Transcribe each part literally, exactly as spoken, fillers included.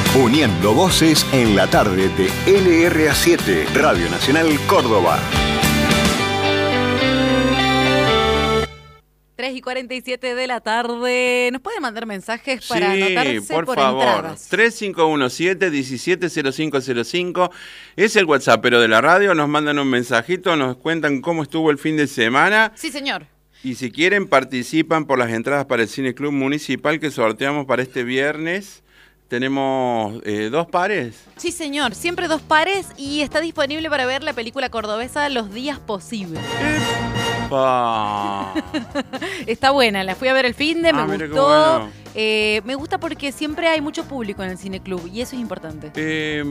Uniendo voces en la tarde de L R A siete, Radio Nacional Córdoba. tres y cuarenta y siete de la tarde. ¿Nos puede mandar mensajes para sí, anotarse por, por favor. entradas? tres cinco uno siete, uno siete cero cinco cero cinco es el WhatsApp, pero de la radio. Nos mandan un mensajito, nos cuentan cómo estuvo el fin de semana. Sí, señor. Y si quieren, participan por las entradas para el Cine Club Municipal que sorteamos para este viernes. Tenemos eh, dos pares. Sí, señor. Siempre dos pares y está disponible para ver la película cordobesa Los Días Posibles. Pa. Está buena, la fui a ver el finde, me Ah, mira qué gustó. bueno. Eh, me gusta porque siempre hay mucho público en el Cine Club y eso es importante. Eh,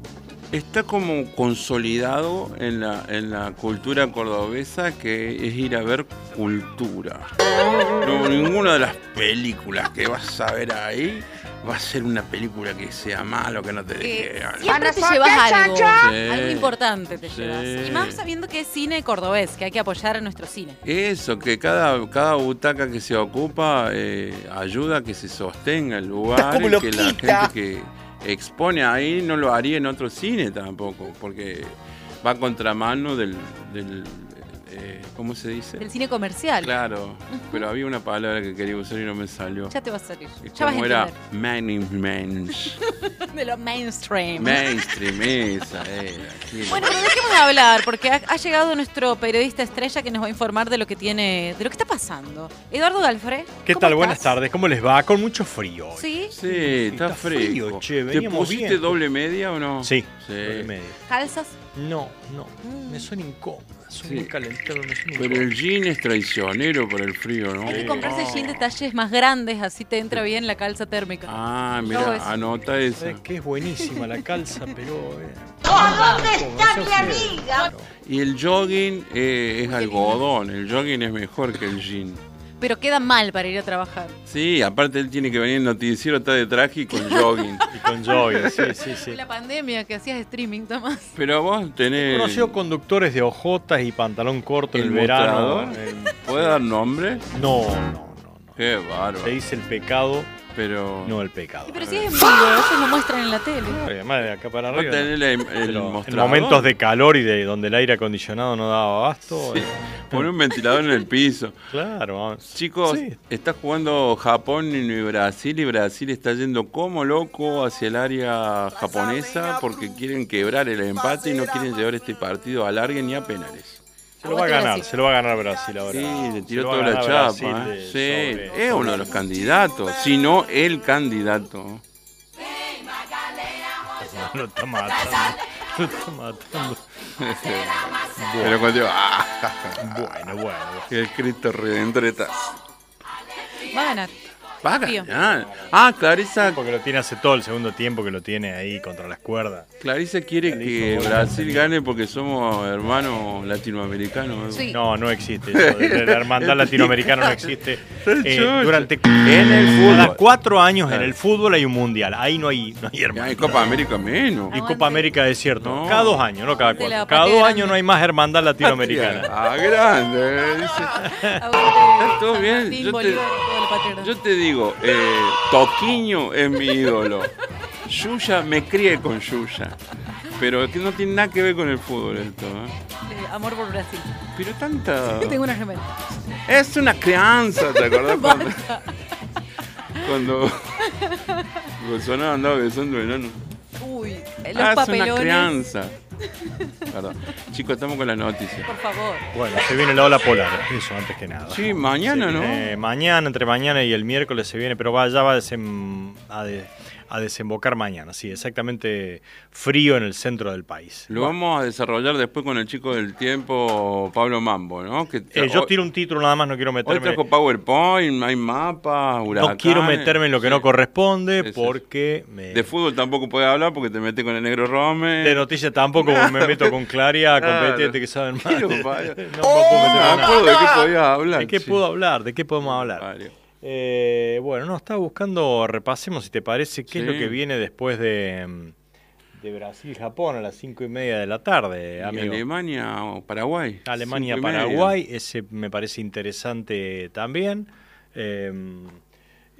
está como consolidado en la, en la cultura cordobesa que es ir a ver cultura. No, ninguna de las películas que vas a ver ahí va a ser una película que sea malo, que no te deje Eh, algo. siempre te llevas algo, Sí. algo importante te Sí. llevas. Y más sabiendo que es cine cordobés, que hay que apoyar a nuestro cine. Eso, que cada, cada butaca que se ocupa eh, ayuda a que se sostenga el lugar como y que la loquita. gente que expone ahí no lo haría en otro cine tampoco, porque va a contramano del, del eh, ¿cómo se dice? Del cine comercial. Claro, pero había una palabra que quería usar y no me salió. Ya te va a salir. Y Ya vas a como era entender. management, De lo mainstream. mainstream, esa era. Sí, Bueno, pero dejemos de hablar, porque ha, ha llegado nuestro periodista estrella que nos va a informar de lo que tiene, de lo que está pasando. Eduardo Galfré. ¿Qué ¿cómo tal? Buenas estás? tardes. ¿Cómo les va? Con mucho frío hoy. ¿Sí? Sí, está, está fresco. frío, che, ¿Te veníamos pusiste bien. doble media o no? Sí, Sí. doble media. ¿Calzas? No, no, Mm. me son incómodas, son Sí. muy calentadas, me son Pero incómodas. el jean es traicionero para el frío, ¿no? Hay que comprarse jeans de talles más grandes, así te entra bien la calza térmica. Ah, No, mira, es- anota esa. ¿Sabes qué? Es buenísima la calza, pero... Eh, ¿Dónde está ¿cómo? mi Eso sí, amiga? claro. Y el jogging eh, es algodón, el jogging es mejor que el jean. Pero queda mal para ir a trabajar. Sí, aparte él tiene que venir en noticiero, está de traje y con jogging. Y con jogging, sí, sí, sí. La pandemia que hacías streaming, Tomás. Pero vos tenés... He conocido conductores de ojotas y pantalón corto en ¿El el verano. mostrador? Eh, ¿Puede dar nombre? No, no, no, no. Qué Se bárbaro. dice el pecado, Pero... no el pecado. Pero si es en vivo, ellos lo muestran en la tele. Además, de acá para ¿Vos arriba. tenés ¿no? el, el Pero en mostrador? momentos de calor y de donde el aire acondicionado no daba abasto. Sí. eh, Poné un ventilador en el piso. Claro, vamos. Chicos, Sí. está jugando Japón y Brasil y Brasil está yendo como loco hacia el área japonesa porque quieren quebrar el empate y no quieren llevar este partido a largue ni a penales. Se lo va a ganar, se lo va a ganar Brasil ahora. Sí, le Se tiró lo va a toda la ganar chapa. Brasil ¿eh? de- Sí, sobre- es uno de los candidatos, si no el candidato. Lo está matando. Lo está matando. Pero cuando digo, ¡ah! Bueno, bueno. El Cristo Redentor está. Va a ganar. Va a Confío. ganar. Ah, Clarisa, Porque lo tiene hace todo el segundo tiempo que lo tiene ahí contra las cuerdas. Clarisa quiere que Brasil gane porque somos hermanos latinoamericanos. Sí. No, no existe eso. De la hermandad latinoamericana no existe. Eh, chucho. durante En el cada fútbol. cuatro años en Claro. el fútbol hay un mundial. Ahí no hay, no hay Ya hermandad. hay Copa América menos. Y Aguante. Copa América es cierto. No. Cada dos años, no cada De la cuatro. Cada patria dos grande. años no hay más hermandad latinoamericana. Ah, grande. eh, dice. Está todo bien. Martín Yo te- Bolívar, toda la patria grande. Yo te digo, eh, Toquiño es mi ídolo. Yuya, me crié con Yuya. Pero que no tiene nada que ver con el fútbol esto. ¿eh? Eh, amor por Brasil. Pero tanta... Tengo una gemela. Es una crianza, ¿te acordás cuando... cuando... Bolsonaro andaba besando el enano? Uy, eh, los Ah, es una papelones. crianza. Perdón. Chicos, estamos con las noticias. Por favor. Bueno, se viene la ola polar, eso antes que nada. Sí, mañana, Se ¿no? viene mañana, entre mañana y el miércoles se viene, pero va, ya va a, desem- a, de- a desembocar mañana, sí, exactamente frío en el centro del país. Lo vamos a desarrollar después con el chico del tiempo, Pablo Mambo, ¿no? Que Eh, yo hoy- tiro un título nada más, no quiero Hoy meterme. trajo PowerPoint, hay mapas, huracanes. No quiero meterme en lo que Sí. no corresponde Sí, sí. porque me- De fútbol tampoco puedes hablar porque te metes con el negro Rome. de noticias tampoco me meto con Claria, Claro. competente que saben más. ¿Qué lo No parió? me puedo meter No en me nada. acuerdo de qué podías hablar. ¿De qué sí. puedo hablar? ¿De qué podemos hablar? Parió. Eh, bueno, no, estaba buscando, repasemos si te parece, qué es Sí. lo que viene después de, mm, de Brasil-Japón a las cinco y media de la tarde, Y amigo. Alemania o Paraguay. Cinco y Alemania-Paraguay, ese me parece interesante también. Eh,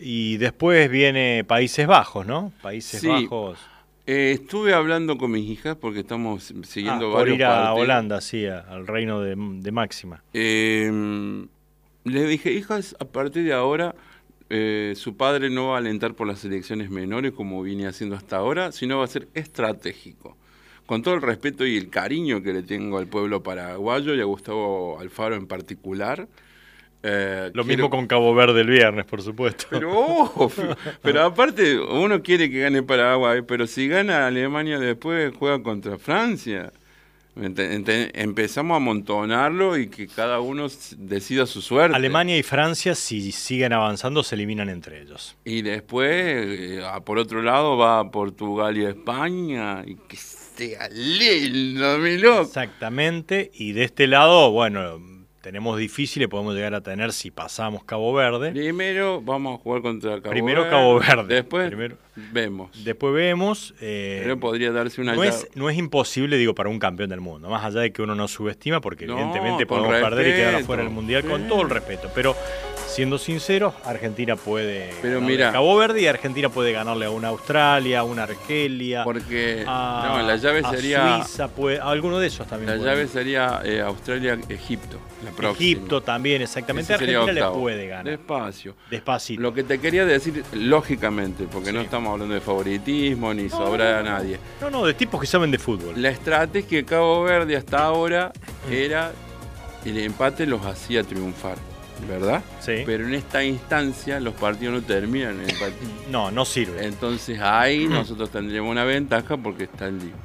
Y después viene Países Bajos, ¿no? Países Sí. Bajos. Eh, estuve hablando con mis hijas porque estamos siguiendo Ah, por varios ir a partidos. Holanda, sí, a- al reino de, de Máxima. Eh, le dije, hijas, a partir de ahora, eh, su padre no va a alentar por las selecciones menores como viene haciendo hasta ahora, sino va a ser estratégico. Con todo el respeto y el cariño que le tengo al pueblo paraguayo y a Gustavo Alfaro en particular. eh, Lo quiero- mismo con Cabo Verde el viernes, por supuesto. Pero, ojo, pero aparte, uno quiere que gane Paraguay, pero si gana Alemania después juega contra Francia. Ente- ente- Empezamos a amontonarlo y que cada uno s- decida su suerte. Alemania y Francia, si siguen avanzando, se eliminan entre ellos. Y después, eh, a- por otro lado, va Portugal y España. Y que sea lindo, mi loco. Exactamente. Y de este lado, bueno, tenemos difíciles, podemos llegar a tener si pasamos Cabo Verde. Primero vamos a jugar contra Cabo Primero Verde. Cabo Verde. Después Primero- vemos. Después vemos. eh, Pero podría darse una no, es, llave. no es imposible, digo, para un campeón del mundo. Más allá de que uno no subestima, porque No, evidentemente con podemos perder y quedar respeto. afuera del Mundial, con Sí. todo el respeto. Pero siendo sinceros, Argentina puede Pero ganarle mira- a Cabo Verde y Argentina puede ganarle a una Australia, a una Argelia. Porque a, no, la llave a sería Suiza, puede, a alguno de esos también. la puede. llave sería eh, Australia-Egipto, la próxima. Egipto también, exactamente. Ese sería Argentina le octavo. puede ganar. Despacio. Despacito. Lo que te quería decir, lógicamente, porque no Sí. estamos hablando de favoritismo ni sobrar a nadie. No, no, de tipos que saben de fútbol. La estrategia de Cabo Verde hasta ahora era el empate los hacía triunfar, ¿verdad? Sí. Pero en esta instancia los partidos no terminan en empate. No, no sirve. Entonces ahí nosotros tendríamos una ventaja porque está el lío.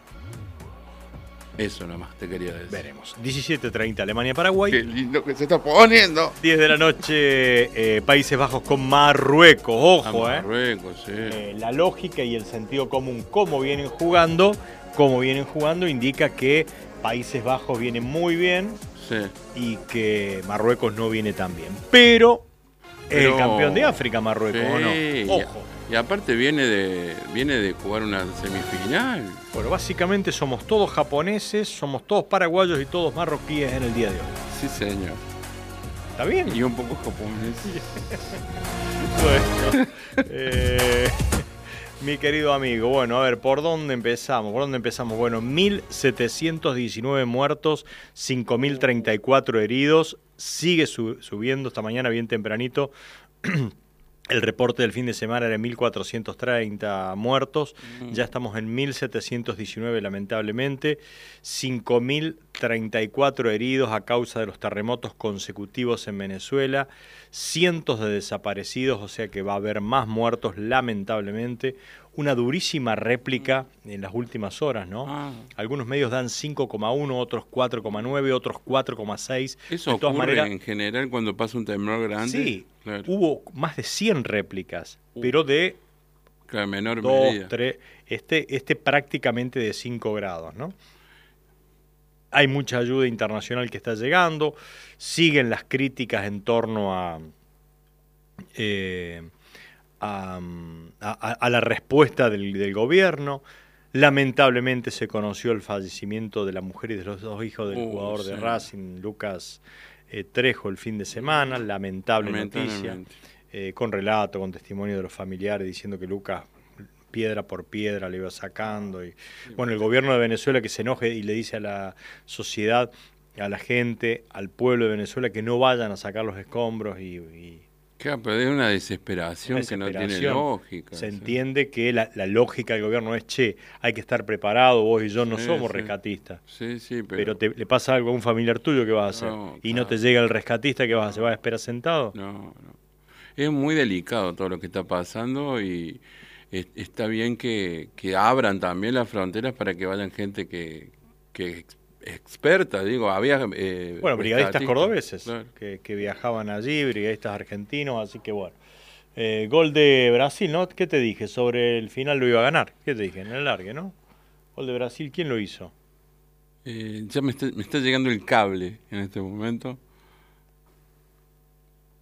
Eso nomás te quería decir. Veremos. diecisiete treinta Alemania-Paraguay. Qué lindo que se está poniendo. diez de la noche, eh, Países Bajos con Marruecos. Ojo, A eh. Marruecos, sí. Eh, La lógica y el sentido común, cómo vienen jugando, cómo vienen jugando, indica que Países Bajos viene muy bien Sí. y que Marruecos no viene tan bien. Pero, es el Pero- campeón de África, Marruecos, ¿o no? Sí, y- Ojo. Y aparte viene de viene de jugar una semifinal. Bueno, básicamente somos todos japoneses, somos todos paraguayos y todos marroquíes en el día de hoy. Sí, señor. ¿Está bien? Y un poco japonés. Bueno, eh, mi querido amigo, bueno, a ver, ¿por dónde empezamos? ¿Por dónde empezamos? Bueno, mil setecientos diecinueve muertos, cinco mil treinta y cuatro heridos, sigue su- subiendo esta mañana bien tempranito. El reporte del fin de semana era mil cuatrocientos treinta muertos, ya estamos en mil setecientos diecinueve lamentablemente, cinco mil treinta y cuatro heridos a causa de los terremotos consecutivos en Venezuela, cientos de desaparecidos, o sea que va a haber más muertos lamentablemente, una durísima réplica en las últimas horas, ¿no? Ah. Algunos medios dan cinco coma uno, otros cuatro coma nueve, otros cuatro coma seis. Eso De todas ocurre maneras, en general cuando pasa un temblor grande. sí, Claro, hubo más de cien réplicas, pero de claro, en menor dos, medida. tres, este, este prácticamente de cinco grados, ¿no? Hay mucha ayuda internacional que está llegando, siguen las críticas en torno a, eh, a, a- a la respuesta del, del gobierno. Lamentablemente se conoció el fallecimiento de la mujer y de los dos hijos del Uh, jugador de sí. Racing, Lucas eh, Trejo, el fin de semana, lamentable noticia. Lamentablemente. Eh, con relato, con testimonio de los familiares diciendo que Lucas piedra por piedra le iba sacando. Y, bueno, el gobierno de Venezuela que se enoje y le dice a la sociedad, a la gente, al pueblo de Venezuela que no vayan a sacar los escombros y, y Claro, pero es una desesperación, una que no tiene desesperación. lógica. Se sí. entiende que la, la lógica del gobierno es, che, hay que estar preparado, vos y yo no Sí, somos sí. rescatistas. Sí, sí, pero, Pero, te, le pasa algo a un familiar tuyo, ¿qué vas a hacer? No, Y no claro. te llega el rescatista, ¿qué vas a hacer? ¿Vas a esperar sentado? No, no. Es muy delicado todo lo que está pasando y es- está bien que, que abran también las fronteras para que vayan gente que, que ex- experta, digo, había... eh, Bueno, brigadistas rescatistas, cordobeses claro. que, que viajaban allí, brigadistas argentinos, así que bueno. Eh, gol de Brasil, ¿no? ¿Qué te dije? Sobre el final lo iba a ganar. ¿Qué te dije? En el largue, ¿no? Gol de Brasil, ¿quién lo hizo? Eh, ya me está, me está llegando el cable en este momento.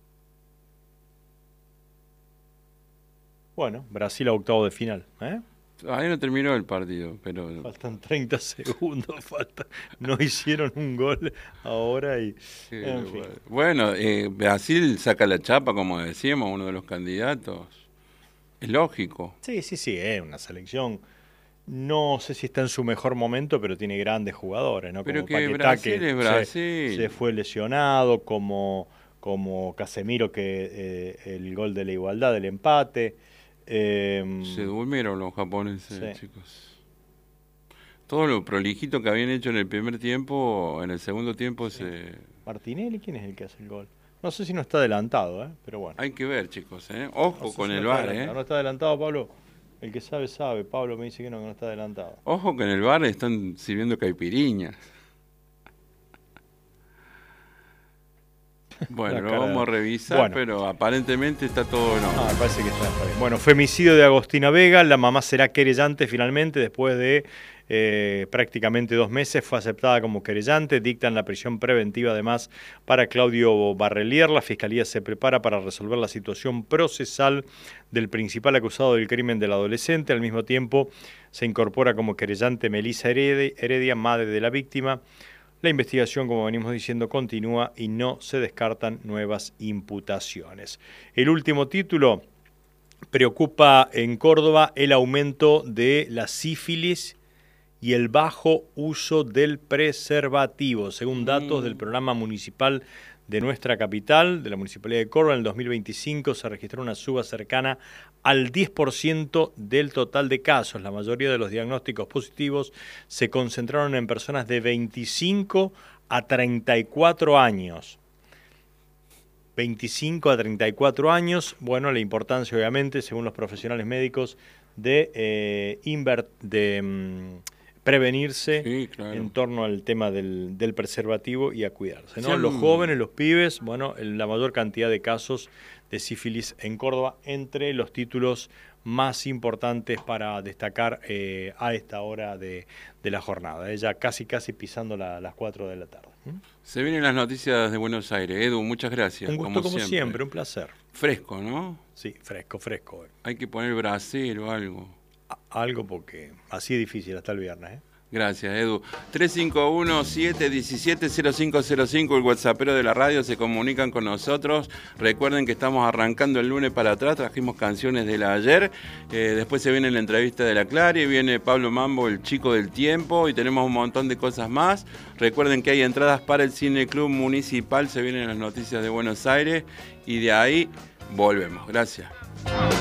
Bueno, Brasil a octavo de final. ¿eh? Ahí no terminó el partido, pero... Faltan treinta segundos, falta. No hicieron un gol ahora y... Sí, en fin. Bueno, eh, Brasil saca la chapa, como decíamos, uno de los candidatos. Es lógico. Sí, sí, sí, es una selección. No sé si está en su mejor momento, pero tiene grandes jugadores, ¿no? Pero como que Paquetá, Brasil que es Brasil. Se, se fue lesionado, como, como Casemiro, que eh, el gol de la igualdad, del empate. Eh, Se durmieron los japoneses, sí. chicos. Todo lo prolijito que habían hecho en el primer tiempo, en el segundo tiempo sí. se... Martinelli, ¿quién es el que hace el gol? No sé si no está adelantado, ¿eh? Pero bueno. Hay que ver, chicos, ¿eh? Ojo No sé con si el no está V A R, ¿eh? adelantado. ¿No está adelantado, Pablo? El que sabe, sabe. Pablo me dice que no, que no está adelantado. Ojo que en el bar están sirviendo caipiriñas. Bueno, lo vamos a revisar, bueno. Pero aparentemente está todo en orden. Ah, me parece que está, está bien. Bueno, femicidio de Agostina Vega. La mamá será querellante finalmente después de eh, prácticamente dos meses. Fue aceptada como querellante. Dictan la prisión preventiva además para Claudio Barrelier. La Fiscalía se prepara para resolver la situación procesal del principal acusado del crimen del adolescente. Al mismo tiempo se incorpora como querellante Melissa Heredia, madre de la víctima. La investigación, como venimos diciendo, continúa y no se descartan nuevas imputaciones. El último título: preocupa en Córdoba el aumento de la sífilis y el bajo uso del preservativo. Según datos del programa municipal de nuestra capital, de la Municipalidad de Córdoba, en el dos mil veinticinco se registró una suba cercana al diez por ciento del total de casos. La mayoría de los diagnósticos positivos se concentraron en personas de veinticinco a treinta y cuatro años. veinticinco a treinta y cuatro años. Bueno, la importancia, obviamente, según los profesionales médicos, de, eh, invert, de um, prevenirse sí, claro. en torno al tema del, del preservativo y a cuidarse, ¿no? Sí, los jóvenes, los pibes, bueno, la mayor cantidad de casos de sífilis en Córdoba, entre los títulos más importantes para destacar eh, a esta hora de, de la jornada, eh, ya casi casi pisando la, las cuatro de la tarde. ¿Mm? Se vienen las noticias de Buenos Aires. Edu, muchas gracias. Un gusto como, como siempre. siempre, un placer. Fresco, ¿no? Sí, fresco, fresco. Hay que poner brasero o algo. Algo porque así es difícil hasta el viernes, ¿eh? Gracias, Edu. tres cinco uno, siete uno siete, cero cinco cero cinco, el WhatsAppero de la radio, se comunican con nosotros. Recuerden que estamos arrancando el lunes para atrás, trajimos canciones de la ayer. Eh, después se viene la entrevista de la Clary, viene Pablo Mambo, el chico del tiempo, y tenemos un montón de cosas más. Recuerden que hay entradas para el Cine Club Municipal, se vienen las noticias de Buenos Aires, y de ahí volvemos. Gracias.